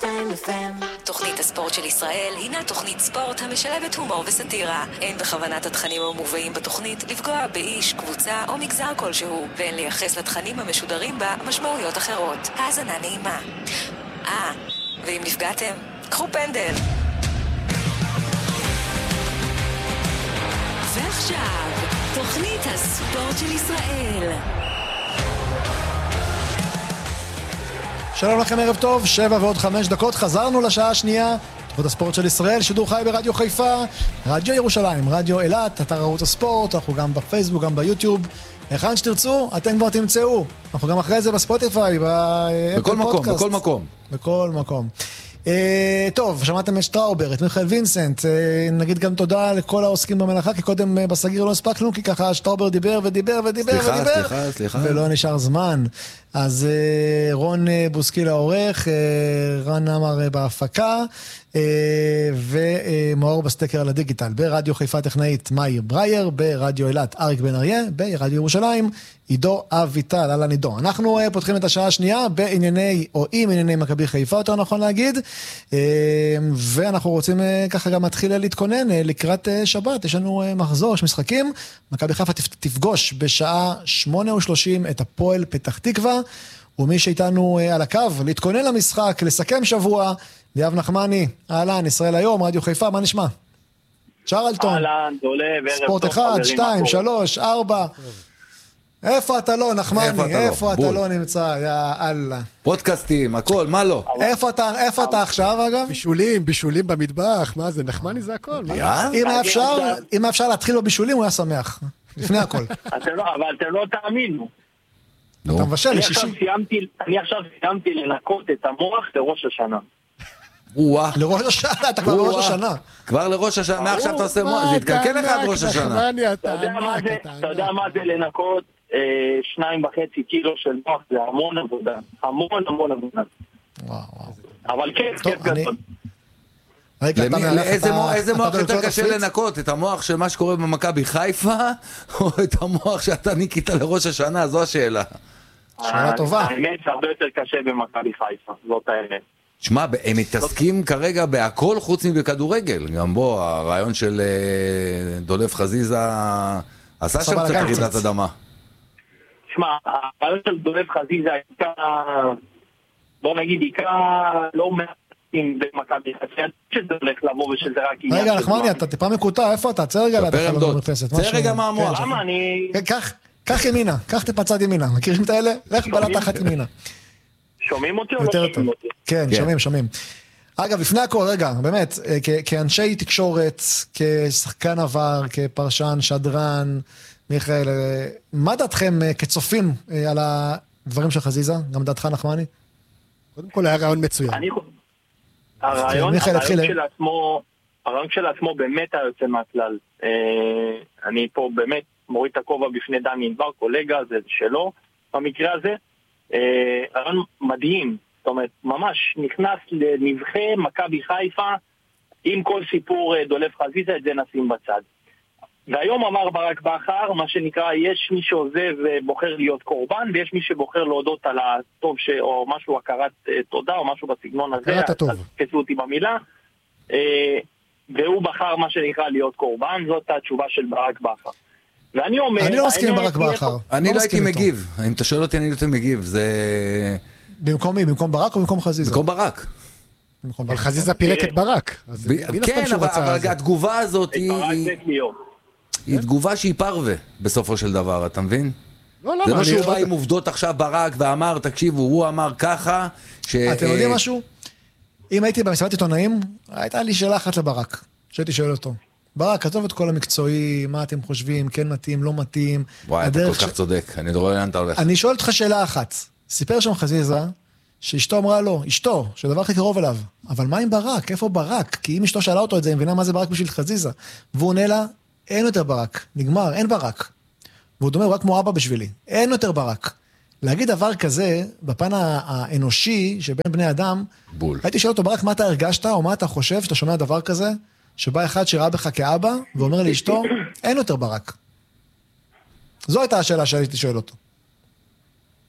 FM. תוכנית הספורט של ישראל הינה תוכנית ספורט המשלבת הומור וסטירה. אין בכוונת התכנים המובאים בתוכנית לפגוע באיש, קבוצה או מגזר כלשהו, ואין לייחס לתכנים המשודרים בה משמעויות אחרות. האזנה נעימה. ואם נפגעתם, קחו פנדל. ועכשיו, תוכנית הספורט של ישראל. שלום לכם, ערב טוב, 7:05, חזרנו לשעה השנייה, תוכנית הספורט של ישראל, שידור חי ברדיו חיפה, רדיו ירושלים, רדיו אילת, אתר ערוץ הספורט, אנחנו גם בפייסבוק, גם ביוטיוב, היכן שתרצו, אתם כבר תמצאו, אנחנו גם אחרי זה בספוטיפיי, בכל מקום, בכל מקום. בכל מקום. טוב, שמעתם את שטראובר, את מיכאל וינסנט, נגיד גם תודה לכל העוסקים במלאכה, כי קודם בסגיר לא הספקנו, כי ככה שטראובר דיבר סליחה. ולא נשאר זמן. אז רון בוסקיל העורך, רן אמר בהפקה, ומאור בסטקר על הדיגיטל, ברדיו חיפה טכנאית מאיר ברייר, ברדיו אילת אריק בן אריה, ברדיו ירושלים עידו אביטל, אהלן עידו. אנחנו פותחים את השעה השנייה בענייני, או עם ענייני מכבי חיפה, יותר נכון להגיד, ואנחנו רוצים ככה גם להתחיל להתכונן לקראת שבת. יש לנו מחזור, יש משחקים, מכבי חיפה תפגוש בשעה 8:30 את הפועל פתח תקווה, ומי שאיתנו על הקו, להתכונן למשחק, לסכם שבוע, ליאב נחמני, אהלן, ישראל היום, רדיו חיפה, מה נשמע? צ'רלטון, אהלן, דולב, ספורט 1, 2, 3, 4, איפה אתה לא, נחמני? איפה אתה לא נמצא? יא אללה. פודקאסטים, הכל, מה לא? איפה אתה עכשיו, אגב? בישולים במטבח, מה זה? נחמני זה הכל. אם אפשר להתחיל בבישולים, הוא היה שמח. לפני הכל. אבל אתם לא תאמינו. אתה מבשל לשישי. אני עכשיו סיימתי לנקות את המוח לראש השנה. לראש השנה, אתה כבר לראש השנה. כבר לראש השנה, מעכשיו אתה עושה מוח, זה התקלקל לך עד ראש השנה. אתה יודע מה זה לנקות 2.5 קילו של מוח, זה המון עבודה. המון עבודה. אבל כיף גדול. איזה מוח יותר קשה לנקות? את המוח של מה שקורה במכבי חיפה, או את המוח שאתה ניקית לראש השנה? זו השאלה. שאלה טובה. האמת הרבה יותר קשה במכבי חיפה, זאת האמת. שמע, הם מתעסקים כרגע בהכל חוץ מבכדורגל. גם בו, הרעיון של דולף חזיזה עשה שם קצת רעידת אדמה. שמע, הרעיון של דולף חזיזה בוא נגיד, לא מעטים במכבי חיפה, שזה הולך לבוא ושזה רק עניין. רגע, נחמני, אתה טיפה מקוטע, איפה אתה? צא רגע לידך במרפסת. צא רגע מה המוח. למה אני... קח ימינה, קח טיפה צד ימינה. מכירים את האלה? לך בלעת אחת ימינה. שומעים אותי או לא שומעים אותי? כן, שומעים. אגב, לפני הכל, רגע, באמת, כאנשי תקשורת, כשחקן עבר, כפרשן, שדרן, מיכאל, מה דעתכם כצופים על הדברים של חזיזה? גם דעתך נחמני? קודם כל היה רעיון מצוין. הרעיון של עצמו באמת היה יוצא מהכלל. אני פה באמת מוריד את הכובע בפני דני ענבר, קולגה, זה שלו, במקרה הזה. רעיון מדהים, זאת אומרת, ממש נכנס לנבחי מכבי חיפה עם כל סיפור דולף חזיזה, את זה נשים בצד. והיום אמר ברק בכר, מה שנקרא, יש מי שעוזב ובוחר להיות קורבן, ויש מי שבוחר להודות על הטוב או משהו, הכרת תודה או משהו בסגנון הזה, תקצו אותי במילה, והוא בחר מה שנקרא להיות קורבן, זאת התשובה של ברק בכר. ואני אומר... אני לא מסכים עם ברק בכר. אני לא הייתי מגיב. אם אתה שואל אותי, אני לא הייתי מגיב. זה... במקום מי? במקום ברק או במקום חזיזה? במקום ברק. אבל חזיזה פירק את ברק. כן, אבל התגובה הזאת היא תגובה שהיא פרווה בסופו של דבר, אתה מבין? זה לא שהוא בא עם עובדות עכשיו ברק ואמר, תקשיבו, הוא אמר ככה אתם יודעים משהו? אם הייתי במסיבת עיתונאים, הייתה לי שאלה אחת לברק, שהייתי שואל אותו. ברק, עזוב את כל המקצועי, מה אתם חושבים, כן מתאים, לא מתאים. וואי, אתה כל כך צודק, אני רואה לאן אתה הולך. אני שואל אותך שאלה אחת. סיפר שם חזיזה, שאשתו אמרה לו, אשתו, שדבר הכי קרוב אליו, אבל מה עם ברק? איפה ברק? כי אם אשתו שאלה אותו את זה, היא מבינה מה זה ברק בשביל חזיזה. והוא עונה לה, אין יותר ברק, נגמר, אין ברק. והוא דומה, הוא רק כמו אבא בשבילי, אין יותר ברק. להגיד דבר כזה, בפן האנושי, שבין בני אדם, בול. הייתי שואל אותו, ברק, מה אתה הרגשת, או מה אתה חושב, שאתה שומע דבר כזה, שבא אחד שראה בך כאבא, ואומר לאשתו, אין יותר ברק. זו הייתה השאלה שהייתי שואל אותו.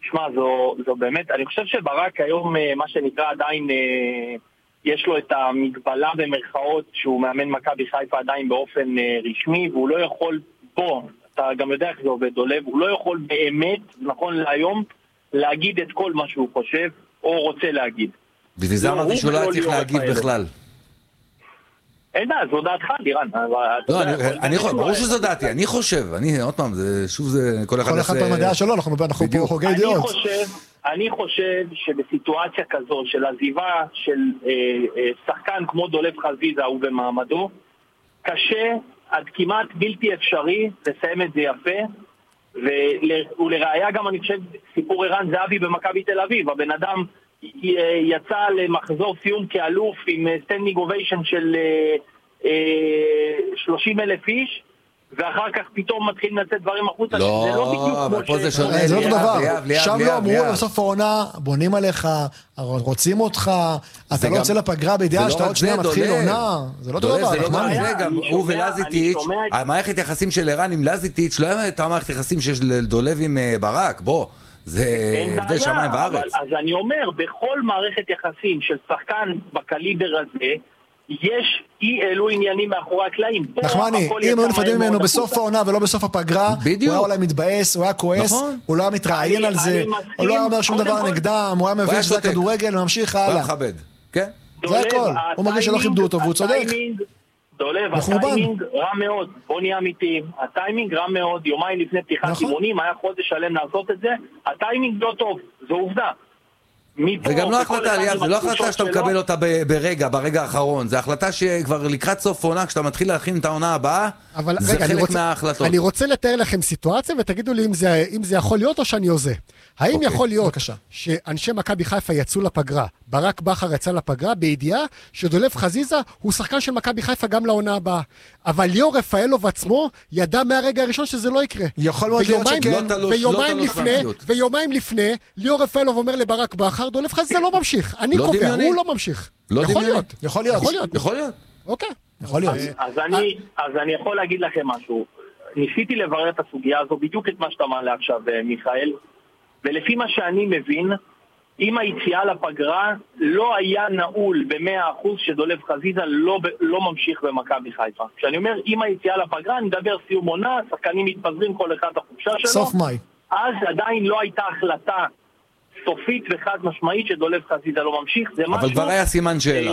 שמע, זו באמת, אני חושב שברק היום, מה שנקרא עדיין, יש לו את המגבלה במרכאות, שהוא מאמן מכבי חיפה עדיין באופן רשמי, והוא לא יכול, אתה גם יודע איך זה עובד, דולב, הוא לא יכול באמת, נכון להיום, להגיד את כל מה שהוא חושב, או רוצה להגיד. בשביל זה אמרתי שהוא לא צריך להגיד בכלל. אין דה, זו דעתך, לירן. לא, ברור שזו דעתי, אני חושב, עוד פעם, שוב זה, כל אחד במדעה שלו, אנחנו פה חוגי דעות. אני חושב שבסיטואציה כזו, של עזיבה של שחקן כמו דולב חזיזה ובמעמדו, קשה עד כמעט בלתי אפשרי לסיים את זה יפה, ולראיה גם אני חושב סיפור ערן זהבי במכבי תל אביב, הבן אדם יצא למחזור סיום כאלוף עם סטנדינג אוביישן של 30,000 איש, ואחר כך פתאום מתחילים לצאת דברים החוצה, זה לא בדיוק כמו זה לא דבר, שם לא אמרו בסוף העונה, בונים עליך, רוצים אותך, אתה לא יוצא לפגרה בידיעה שאתה עוד שנייה מתחיל עונה, זה לא דבר. זה לא זה, גם הוא ולזיטיץ', המערכת יחסים של ערן עם לזיטיץ', לא היה את המערכת יחסים שיש לדולב עם ברק, בוא. זה הבדל שמיים בארץ. אז אני אומר, בכל מערכת יחסים של שחקן בקליבר הזה, יש אי אלו עניינים מאחורי הקלעים. נחמני, אם היו נפרדים ממנו בסוף העונה ולא בסוף הפגרה, הוא היה אולי מתבאס, הוא היה כועס, הוא לא היה מתראיין על זה, הוא לא היה אומר שום דבר נגדם, הוא היה מבין שזה הכדורגל וממשיך הלאה. זה הכל, הוא מרגיש שלא כיבדו אותו והוא צודק. דולב, הטיימינג רע מאוד, בוא נהיה אמיתיים, הטיימינג רע מאוד, יומיים לפני פתיחת אימונים, היה חודש שלם לעשות את זה, הטיימינג לא טוב, זו עובדה. וגם לא החלטה, ליאב, זה לא החלטה שאתה מקבל אותה ברגע האחרון, זה החלטה שכבר לקראת סוף עונה, כשאתה מתחיל להכין את העונה הבאה, זה חלק מההחלטות. אני רוצה לתאר לכם סיטואציה, ותגידו לי אם זה יכול להיות או שאני עושה. האם יכול להיות שאנשי מכבי חיפה יצאו לפגרה, ברק בכר יצא לפגרה, בידיעה שדולב חזיזה הוא שחקן של מכבי חיפה גם לעונה הבאה, אבל ליאור רפאלוב עצמו ידע מהרגע הראשון שזה לא יקרה. יכול מאוד להיות שכן. ויומיים לפני, ליאור רפאלוב אומר לברק בכר, דולב חזיזה לא ממשיך. אני קובע, הוא לא ממשיך. יכול להיות. אוקיי. יכול להיות. אז אני יכול להגיד לכם משהו. ניסיתי לברר את הסוגיה הזו, בדיוק את מה שאתה מעלה עכשיו, מיכאל, ולפי מה שאני מבין, אם היציאה לפגרה לא היה נעול ב100% שדולב חזיזה לא ממשיך במכבי חיפה. כשאני אומר אם היציאה לפגרה, אני מדבר סיום עונה, שחקנים מתפזרים כל אחד החופשה שלו. סוף מאי. אז עדיין לא הייתה החלטה סופית וחד משמעית שדולב חזיזה לא ממשיך. אבל כבר היה סימן שאלה.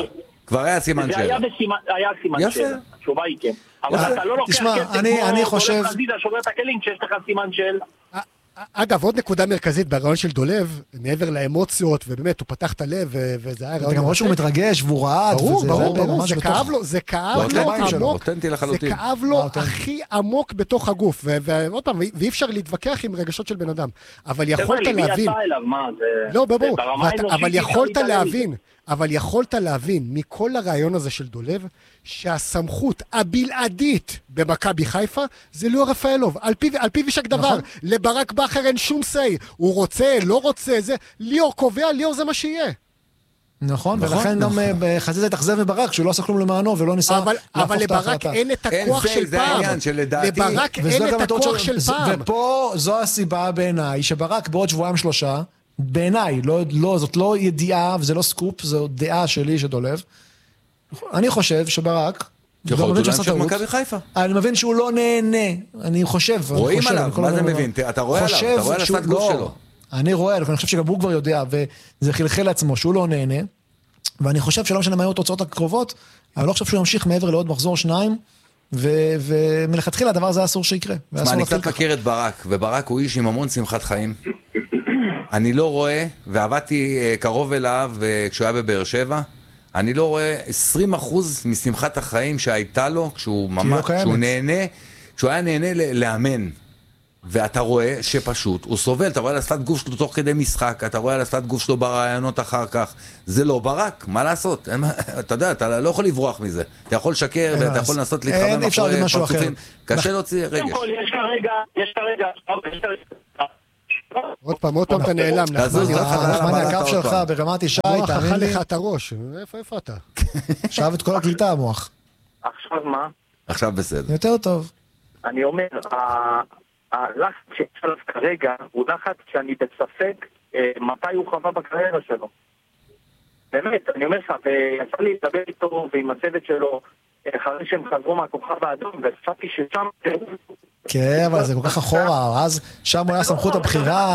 זה היה סימן שאלה. התשובה היא כן. אבל אתה לא לוקח כסף כמו דולב חזיזה שובר את הכלים כשיש לך סימן שאלה. אגב, עוד נקודה מרכזית ברעיון של דולב, מעבר לאמוציות, ובאמת, הוא פתח את הלב, וזה היה רעיון... גם ראש שהוא מתרגש, והוא רעד, ברור, זה כאב לו, זה כאב לו הכי עמוק בתוך הגוף, ועוד פעם, ואי אפשר להתווכח עם רגשות של בן אדם, אבל יכולת להבין... לא, ברור, אבל יכולת להבין מכל הרעיון הזה של דולב, שהסמכות הבלעדית במכבי חיפה זה ליאור רפאלוב, על פיו יש דבר, לברק בכר אין שום סי, הוא רוצה, לא רוצה, זה, ליאור קובע, ליאור זה מה שיהיה. נכון, ולכן גם חזיזה התאכזב מברק, שהוא לא עשה כלום למענו ולא ניסה להפוך את ההחלטה. אבל לברק אין את הכוח של פעם. לברק אין את הכוח של פעם. ופה זו הסיבה בעיניי, שברק בעוד שבועיים 3, בעיניי, זאת לא ידיעה וזה לא סקופ, זו דעה שלי שדולב. אני חושב שברק, אני מבין שהוא לא נהנה, אני חושב. רואים עליו, מה זה מבין? אתה רואה עליו, אתה רואה על השפת גוף שלו. אני רואה, אני חושב שגם הוא כבר יודע, וזה חלחל לעצמו שהוא לא נהנה, ואני חושב שלא משנה מה היו התוצאות הקרובות, אבל לא חושב שהוא ימשיך מעבר לעוד מחזור 2, ומלכתחילה הדבר הזה אסור שיקרה. אני קצת מכיר את ברק, וברק הוא איש עם המון שמחת חיים. אני לא רואה, ועבדתי קרוב אליו כשהוא היה בבאר שבע, אני לא רואה 20% משמחת החיים שהייתה לו, כשהוא ממש, כשהוא היה נהנה לאמן. ואתה רואה שפשוט הוא סובל, אתה רואה על השפת גוף שלו תוך כדי משחק, אתה רואה על השפת גוף שלו ברעיונות אחר כך, זה לא ברק, מה לעשות? אתה יודע, אתה לא יכול לברוח מזה, אתה יכול לשקר ואתה יכול לנסות להתחמם מאחורי פרצופים, קשה להוציא רגש. יש כרגע, עוד פעם אתה נעלם. הקו שלך ברמת ישי, המוח אכל לך את הראש, איפה אתה? עכשיו את כל הקליטה המוח. עכשיו מה? עכשיו בסדר. יותר טוב. אני אומר, הלחץ שעליו כרגע הוא לחץ שאני בספק מתי הוא חווה בקריירה שלו. באמת, אני אומר לך, ויצא לי לדבר איתו ועם הצוות שלו אחרי שהם חזרו מהכוכב האדום, והצפתי ששם... כן, אבל זה כל כך אחורה, אז שם הוא היה סמכות הבחירה,